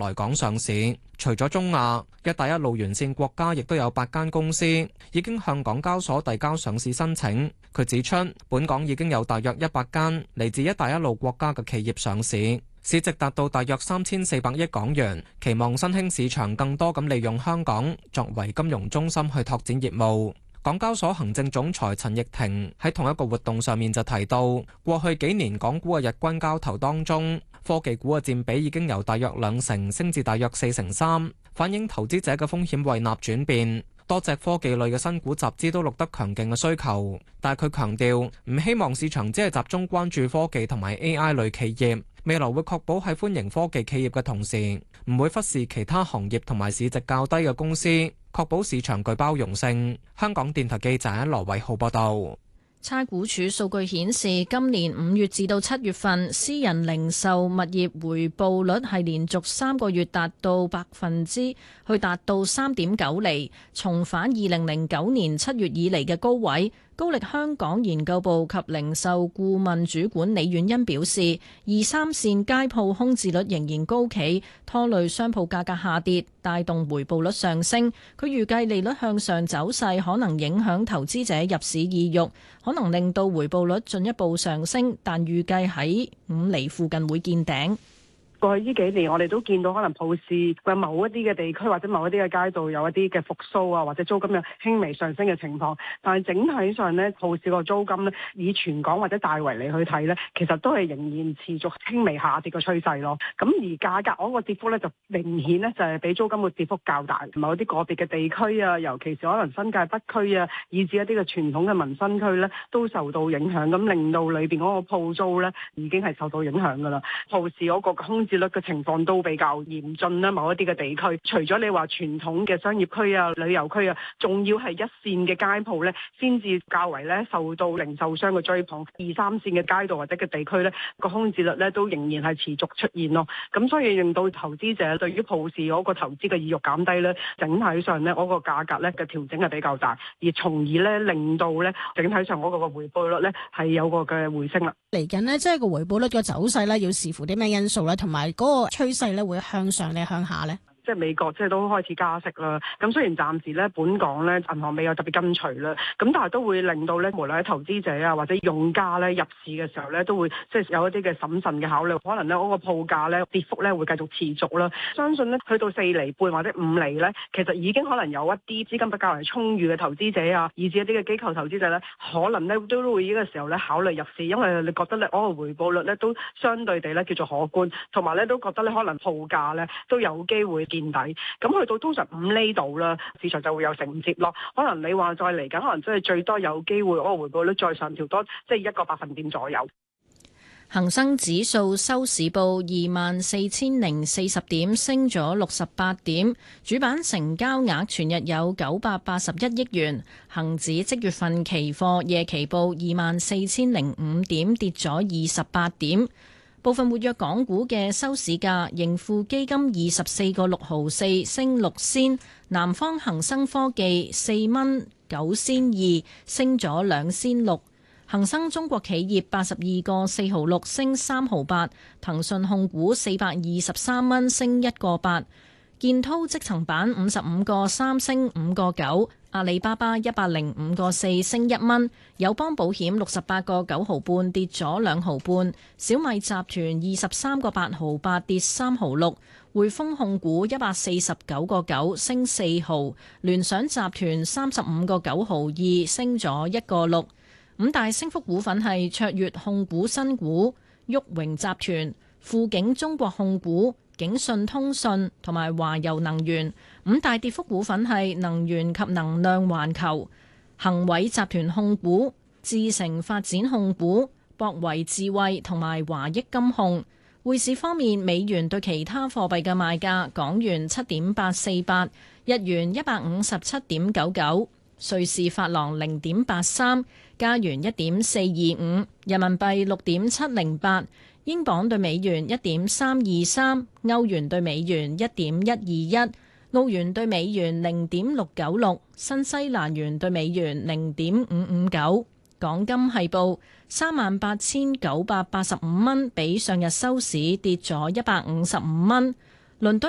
來港上市。除咗中亞，一帶一路沿線國家亦都有8間公司已經向港交所遞交上市申請。佢指出，本港已經有大約100間嚟自一帶一路國家嘅企業上市，市值達到大約3400億港元，期望新興市場更多咁利用香港作為金融中心去拓展業務。港交所行政總裁陳奕婷喺同一個活動上面就提到，過去幾年港股嘅日均交投當中，科技股嘅佔比已經由大約2成升至大約4.3%，反映投資者嘅風險胃納轉變。多隻科技類嘅新股集資都錄得強勁嘅需求，但係佢強調唔希望市場只係集中關注科技同埋 AI 類企業，未來會確保喺歡迎科技企業嘅同時，唔會忽視其他行業同埋市值較低嘅公司，確保市場具包容性。香港電台記者羅偉浩報道。 差估署數據顯示，今年5月至到7月份，私人零售物業回報率係連續3個月達到3.9厘，重返2009年7月以嚟嘅高位。高力香港研究部及零售顧問主管李婉欣表示，2、3線街鋪空置率仍然高企，拖累商鋪價格下跌，帶動回報率上升。佢預計利率向上走勢可能影響投資者入市意欲，可能令到回報率進一步上升，但預計喺5厘附近會見頂。 過去呢幾年，我哋都見到可能鋪市嘅某一啲嘅地區或者某一啲嘅街道有一啲嘅復甦啊，或者租金有輕微上升嘅情況。但係整體上咧，鋪市個租金咧，以全港或者大圍嚟去睇咧，其實都係仍然持續輕微下跌嘅趨勢咯。咁而價格嗰個跌幅咧，就明顯咧就係比租金嘅跌幅較大。某啲個別嘅地區啊，尤其是可能新界北區啊，以至一啲嘅傳統嘅民生區咧，都受到影響。咁令到裏邊嗰個鋪租咧，已經係受到影響㗎啦。鋪市嗰個空置率嘅情況都比較嚴峻啦，某一啲嘅地區，除咗你話傳統嘅商業區啊、旅遊區啊，仲要係一線嘅街鋪咧，先至較為咧受到零售商嘅追捧。2、3線嘅街道或者嘅地區咧，個空置率咧都仍然係持續出現咯。咁所以令到投資者對於鋪市嗰個投資嘅意欲減低咧，整體上咧嗰個價格咧嘅調整係比較大，而從而咧令到咧整體上嗰個回報率咧係有個嘅回升啦。 嚟緊呢，即係個回報率嘅走勢咧，要視乎啲咩因素咧，同埋嗰個趨勢咧會向上定向下咧？ 即係美國即係都開始加息啦，咁雖然暫時咧本港咧銀行未有特別跟隨啦，咁但係都會令到咧無論喺投資者啊或者用家咧入市嘅時候咧都會即係有一啲嘅審慎嘅考慮，可能咧嗰個鋪價咧跌幅咧會繼續持續啦。相信咧去到4厘半或者5厘咧，其實已經可能有一啲資金比較為充裕嘅投資者啊，以至一啲嘅機構投資者咧，可能咧都會呢個時候咧考慮入市，因為你覺得咧嗰個回報率咧都相對地咧叫做可觀，同埋咧都覺得咧可能鋪價咧都有機會見底，咁去到通常5厘度啦，市場就會有承接咯。可能你話再嚟緊，可能即係最多有機會嗰個回報率再上調多，即係1個百分點左右。 恒生指數收市報24,040點，升咗68點。主板成交額全日有981億元。恒指即月份期貨夜期報24,005點，跌咗28點。部分活躍港股嘅收市價，盈富基金24個6毫4升6仙，南方恒生科技4蚊9仙2升咗2仙6，恒生中國企業82個4毫6升3毫8，騰訊控股423蚊升1個8，建滔積層板55個3升5個9。阿里巴巴105個4升1蚊，友邦保險68個9毫半跌咗2毫半，小米集團23個8毫8跌3毫6，匯豐控股149個9升4毫，聯想集團35個9毫2升咗1個6。五大升幅股份係卓越控股新股、旭榮集團、富景中國控股、景信通訊同埋華油能源。五大跌幅股份係能源及能量環球、恒偉集團控股、智誠發展控股、博維智慧同埋華益金控。匯市方面，美元對其他貨幣嘅賣價：港元7.848，日元157.99，瑞士法郎0.83，加元1.425，人民幣6.708，英鎊對美元1.323，歐元對美元1.121，澳元對美元0.696，新西蘭元對美元0.559。港金係報38,985蚊，比上日收市跌咗155蚊。倫敦